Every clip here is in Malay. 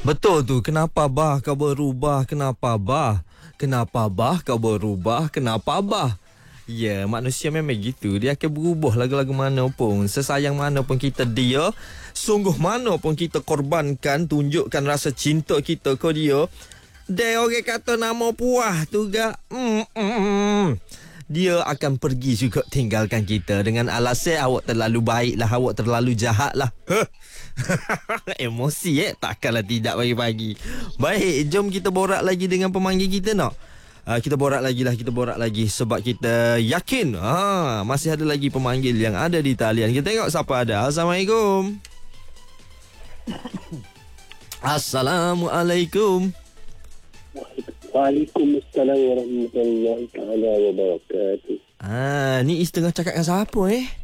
Betul tu. Kenapa bah kau berubah? Kenapa bah? Kenapa bah kau berubah? Kenapa bah? Ya, manusia memang gitu. Dia akan berubah lagu-lagu mana pun. Sesayang mana pun kita dia. Sungguh mana pun kita korbankan. Tunjukkan rasa cinta kita ke dia. Dia orang kata nama puah tu gak. Dia akan pergi juga tinggalkan kita. Dengan alasan awak terlalu baik lah. Awak terlalu jahat lah. Emosi takkanlah tidak pagi-pagi. Baik, jom kita borak lagi dengan pemanggil kita nak. Kita borak lagi sebab kita yakin masih ada lagi pemanggil yang ada di talian. Kita tengok siapa ada. Assalamualaikum. Assalamualaikum. Waalaikumsalam warahmatullahi taala wabarakatuh. Ni tengah cakap dengan siapa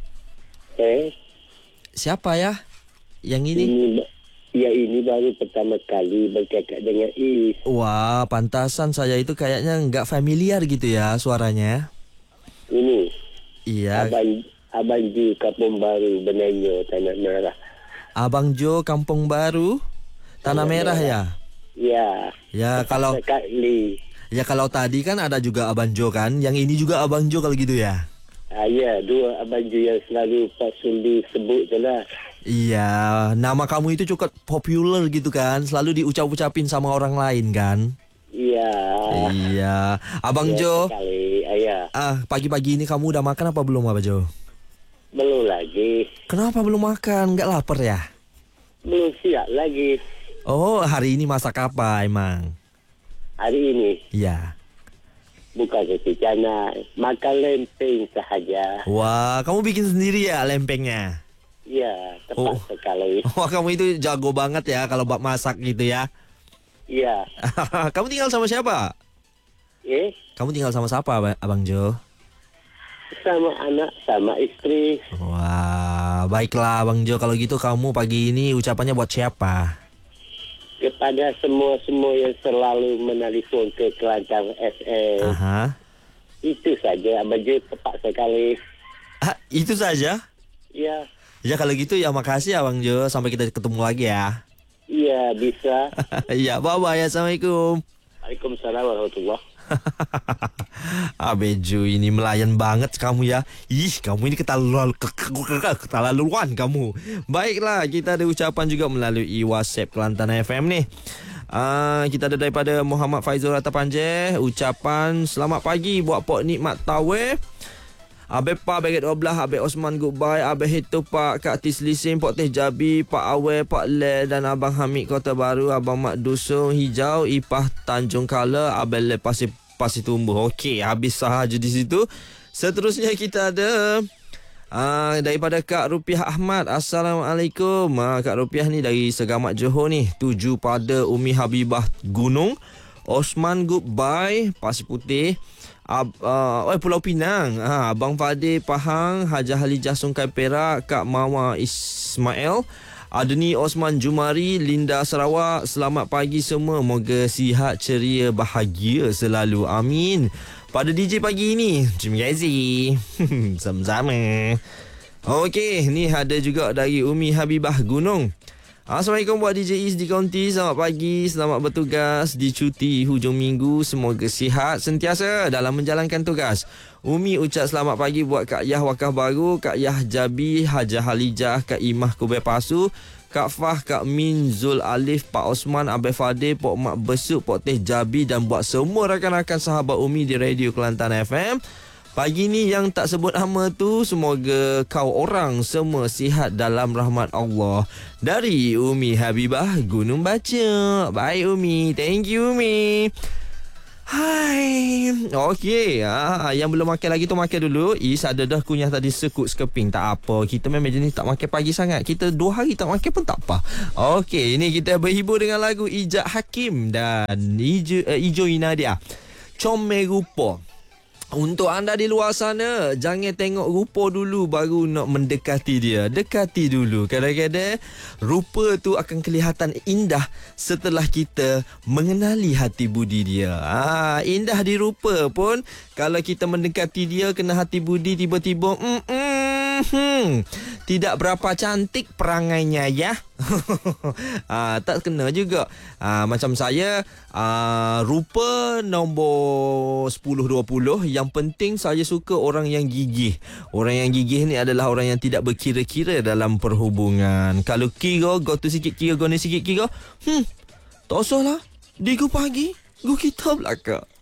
Siapa ya? Yang ini? Ini baru pertama kali bercakap dengan Is. Wah, pantasan saya itu kayaknya enggak familiar gitu ya suaranya. Ini. Iya. Abang Jo Kampung Baru Benenyo Tanah Merah. Abang Jo Kampung Baru Tanah Merah ya? Ya. Ya, kalau sekali. Ya, kalau tadi kan ada juga Abang Jo kan. Yang ini juga Abang Jo kalau gitu ya. Ya, dua Abang Jo yang selalu Pak Sundi sebut tu lah. Iya, nama kamu itu cukup popular gitu kan. Selalu diucap-ucapin sama orang lain kan. Iya. Abang Jo. Sekali, pagi-pagi ini kamu udah makan apa belum Abang Jo? Belum lagi. Kenapa belum makan? Enggak lapar ya? Belum siap lagi. Oh, hari ini masak apa emang? Hari ini? Iya. Bukan rencana, makan lempeng sahaja. Wah, kamu bikin sendiri ya lempengnya? Ya, tepat sekali. Wah, kamu itu jago banget ya kalau bab masak gitu ya? Iya. Kamu tinggal sama siapa? Kamu tinggal sama siapa, Abang Jo? Sama anak, sama istri. Wah, baiklah Abang Jo. Kalau gitu kamu pagi ini ucapannya buat siapa? Kepada semua yang selalu menelpon ke Kelantan FM. Itu saja, Abang Jo, tepat sekali. Itu saja? Ya. Ya kalau gitu ya makasih Abang Jo. Sampai kita ketemu lagi ya. Iya, bisa. Ya, bye-bye. Assalamualaikum. Waalaikumsalam warahmatullahi. Beju ini melayan banget kamu ya. Kamu ini keterlaluan kamu. Baiklah, kita ada ucapan juga melalui WhatsApp Kelantan FM nih. Kita ada daripada Muhammad Faizul Ratapanjeh. Ucapan selamat pagi buat Pok Nikmat Tawe, Abe Pa Baget 12, Abe Osman Goodbye, Abe Hito Pak Kak Tis Lisim, Pok Teh Jabi, Pak Awe, Pak Le dan Abang Hamid Kota Baru, Abang Mak Dusun Hijau, Ipah Tanjung Kala, Abe Le Pasir Tumbuh. Okey, habis sahaja di situ. Seterusnya kita ada daripada Kak Rupiah Ahmad. Assalamualaikum. Kak Rupiah ni dari Segamat Johor ni. Tuju pada Umi Habibah Gunung, Osman Goodbye Pasir Putih, Pulau Pinang, Abang Fadil Pahang, Hajah Halijah Sungai Perak, Kak Mawa Ismail, Adni Osman Jumari, Linda Sarawak. Selamat pagi semua. Moga sihat, ceria, bahagia selalu. Amin. Pada DJ pagi ini, terima kasih. Sama-sama. Okey, ni ada juga dari Umi Habibah Gunung. Assalamualaikum buat DJ Is di Kaunti. Selamat pagi, selamat bertugas di cuti hujung minggu. Semoga sihat sentiasa dalam menjalankan tugas. Umi ucap selamat pagi buat Kak Yah Wakaf Baru, Kak Yah Jabi, Hajah Halijah, Kak Imah Kubai Pasu, Kak Fah, Kak Min, Zul Alif, Pak Osman, Abai Fadil, Pok Mak Besuk, Pok Teh Jabi dan buat semua rakan-rakan sahabat Umi di Radio Kelantan FM. Pagi ni yang tak sebut nama tu, semoga kau orang semua sihat dalam rahmat Allah. Dari Umi Habibah Gunung Baca. Baik Umi, thank you Umi. Hai. Okey, yang belum makan lagi tu makan dulu. Is ada dah kunyah tadi sekut sekeping. Tak apa, kita memang jenis tak makan pagi sangat. Kita 2 hari tak makan pun tak apa. Okey, ini kita berhibur dengan lagu Ijaz Hakim dan Ijo Inadia, Comel Rupa. Untuk anda di luar sana, jangan tengok rupa dulu baru nak mendekati dia. Dekati dulu. Kadang-kadang rupa tu akan kelihatan indah setelah kita mengenali hati budi dia. Indah di rupa pun, kalau kita mendekati dia, kena hati budi, tiba-tiba tidak berapa cantik perangainya ya. Tak kena juga. Macam saya, rupa nombor 10-20. Yang penting saya suka orang yang gigih. Orang yang gigih ni adalah orang yang tidak berkira-kira dalam perhubungan. Kalau kira, go tu sikit kira, go ni sikit kira, tak usah lah. Dia go pagi, go kita belakang.